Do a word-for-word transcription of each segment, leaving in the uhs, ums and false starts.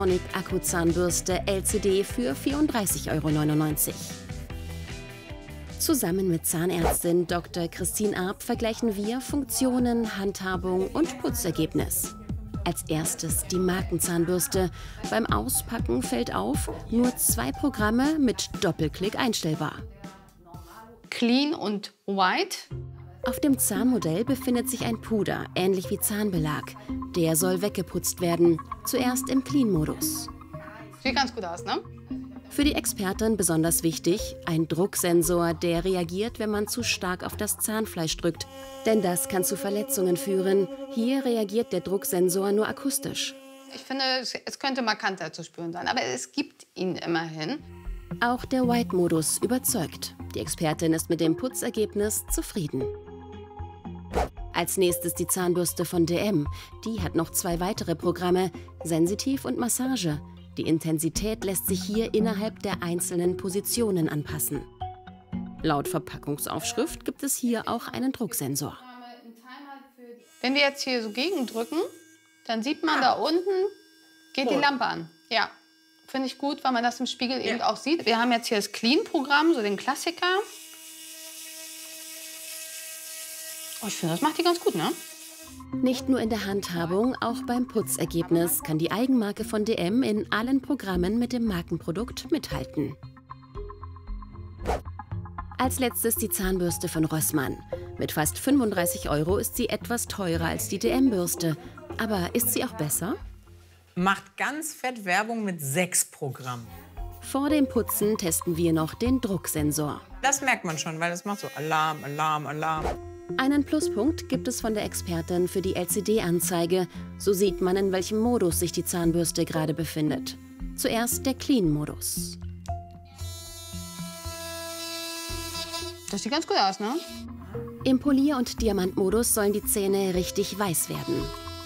Akkuzahnbürste L C D für vierunddreißig Euro neunundneunzig. Zusammen mit Zahnärztin Doktor Christine Arp vergleichen wir Funktionen, Handhabung und Putzergebnis. Als erstes die Markenzahnbürste. Beim Auspacken fällt auf, nur zwei Programme mit Doppelklick einstellbar. Clean und White. Auf dem Zahnmodell befindet sich ein Puder, ähnlich wie Zahnbelag. Der soll weggeputzt werden, zuerst im Clean-Modus. Sieht ganz gut aus, ne? Für die Expertin besonders wichtig, ein Drucksensor, der reagiert, wenn man zu stark auf das Zahnfleisch drückt. Denn das kann zu Verletzungen führen. Hier reagiert der Drucksensor nur akustisch. Ich finde, es könnte markanter zu spüren sein, aber es gibt ihn immerhin. Auch der White-Modus überzeugt. Die Expertin ist mit dem Putzergebnis zufrieden. Als nächstes die Zahnbürste von D M. Die hat noch zwei weitere Programme, Sensitiv und Massage. Die Intensität lässt sich hier innerhalb der einzelnen Positionen anpassen. Laut Verpackungsaufschrift gibt es hier auch einen Drucksensor. Wenn wir jetzt hier so gegendrücken, dann sieht man da unten, geht die Lampe an. Ja, finde ich gut, weil man das im Spiegel eben ja auch sieht. Wir haben jetzt hier das Clean-Programm, so den Klassiker. Oh, ich finde, das macht die ganz gut, ne? Nicht nur in der Handhabung, auch beim Putzergebnis kann die Eigenmarke von D M in allen Programmen mit dem Markenprodukt mithalten. Als letztes die Zahnbürste von Rossmann. Mit fast fünfunddreißig Euro ist sie etwas teurer als die D M-Bürste. Aber ist sie auch besser? Macht ganz fett Werbung mit sechs Programmen. Vor dem Putzen testen wir noch den Drucksensor. Das merkt man schon, weil das macht so Alarm, Alarm, Alarm. Einen Pluspunkt gibt es von der Expertin für die L C D-Anzeige. So sieht man, in welchem Modus sich die Zahnbürste gerade befindet. Zuerst der Clean-Modus. Das sieht ganz gut aus, ne? Im Polier- und Diamant-Modus sollen die Zähne richtig weiß werden.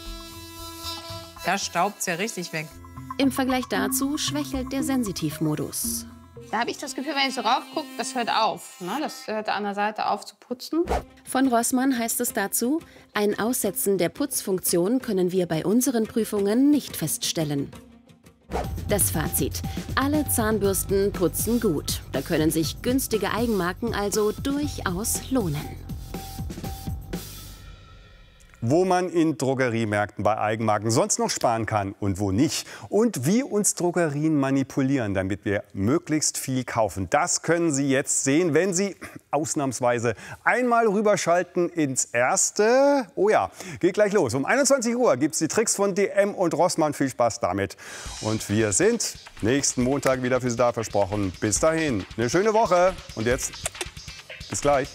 Da staubt's ja richtig weg. Im Vergleich dazu schwächelt der Sensitiv-Modus. Da habe ich das Gefühl, wenn ich so rauf gucke, das hört auf. Ne? Das hört an der Seite auf zu putzen. Von Rossmann heißt es dazu, ein Aussetzen der Putzfunktion können wir bei unseren Prüfungen nicht feststellen. Das Fazit: Alle Zahnbürsten putzen gut. Da können sich günstige Eigenmarken also durchaus lohnen. Wo man in Drogeriemärkten bei Eigenmarken sonst noch sparen kann und wo nicht. Und wie uns Drogerien manipulieren, damit wir möglichst viel kaufen. Das können Sie jetzt sehen, wenn Sie ausnahmsweise einmal rüberschalten ins Erste. Oh ja, geht gleich los. Um einundzwanzig Uhr gibt es die Tricks von D M und Rossmann. Viel Spaß damit. Und wir sind nächsten Montag wieder für Sie da, versprochen. Bis dahin, eine schöne Woche. Und jetzt bis gleich.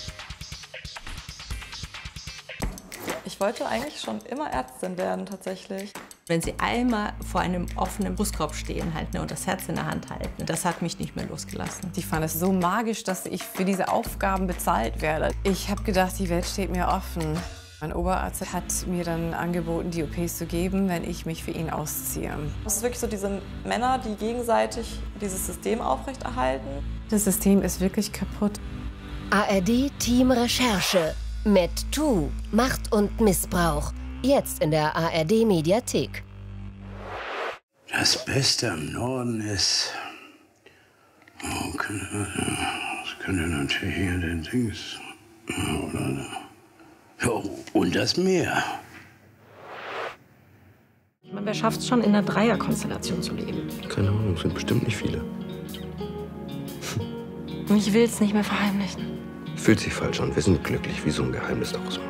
Ich wollte eigentlich schon immer Ärztin werden, tatsächlich. Wenn Sie einmal vor einem offenen Brustkorb stehen halten und das Herz in der Hand halten, das hat mich nicht mehr losgelassen. Ich fand es so magisch, dass ich für diese Aufgaben bezahlt werde. Ich habe gedacht, die Welt steht mir offen. Mein Oberarzt hat mir dann angeboten, die O Ps zu geben, wenn ich mich für ihn ausziehe. Es ist wirklich so diese Männer, die gegenseitig dieses System aufrechterhalten. Das System ist wirklich kaputt. A R D Team Recherche. MedToo, Macht und Missbrauch. Jetzt in der A R D Mediathek. Das Beste am Norden ist... Oh, das könnte natürlich hier den Dings... Oder... Ja, und das Meer. Wer schafft es schon, in einer Dreierkonstellation zu leben? Keine Ahnung, sind bestimmt nicht viele. Und ich will es nicht mehr verheimlichen. Fühlt sich falsch an. Wir sind glücklich, wie so ein Geheimnis ausmachen.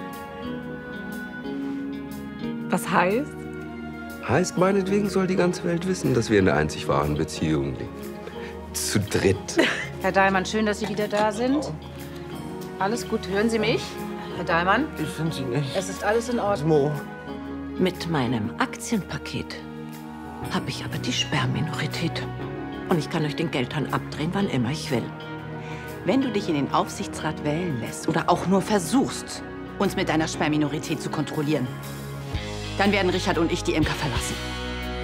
Was heißt? Heißt, meinetwegen soll die ganze Welt wissen, dass wir in der einzig wahren Beziehung leben. Zu dritt. Herr Dahlmann, schön, dass Sie wieder da sind. Alles gut, hören Sie mich? Herr Dahlmann? Ich finde Sie nicht. Es ist alles in Ordnung. Mo. Mit meinem Aktienpaket habe ich aber die Sperrminorität. Und ich kann euch den Geldhahn abdrehen, wann immer ich will. Wenn du dich in den Aufsichtsrat wählen lässt oder auch nur versuchst, uns mit deiner Sperrminorität zu kontrollieren, dann werden Richard und ich die Imker verlassen.